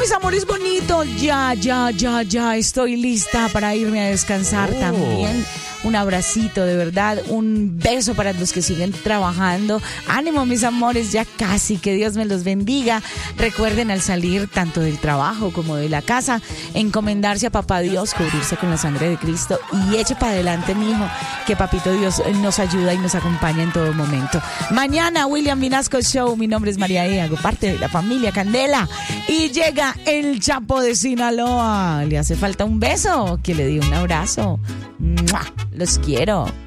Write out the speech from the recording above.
mis amores bonitos, ya estoy lista para irme a descansar también. Un abracito, de verdad, un beso para los que siguen trabajando. Ánimo, mis amores, ya casi, que Dios me los bendiga. Recuerden, al salir tanto del trabajo como de la casa, encomendarse a Papá Dios, cubrirse con la sangre de Cristo y eche para adelante, mijo, que Papito Dios nos ayuda y nos acompaña en todo momento. Mañana, William Vinasco Show. Mi nombre es María E, hago parte de la familia Candela y llega el Chapo de Sinaloa. ¿Le hace falta un beso? Que le dé un abrazo. ¡Mua! Los quiero.